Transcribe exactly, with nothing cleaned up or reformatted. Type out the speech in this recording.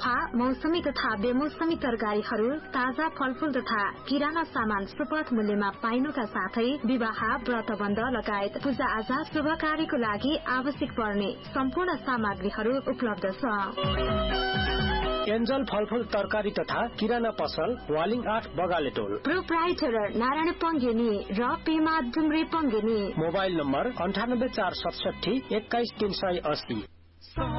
सफा मौसमी तथा बेमौसमी तरकारीहरू, ताजा फलफूल तथा किराना सामान सुपथ मूल्यमा पाइनुका साथै विवाह, व्रतबन्ध लगायत पूजा आजा शुभ कार्यको लागि आवश्यक पर्ने सम्पूर्ण सामग्रीहरू उपलब्ध छ। एन्जल फलफूल तरकारी तथा किराना पसल वालिङ आठ बगालेटोल। प्रोप्राइटर नारायण पङ्गेनी र पेमा डुम्रे पङ्गेनी। मोबाइल नम्बर अन्ठानब्बे चार सतसठी एक्काइस तीन सय अस्सी।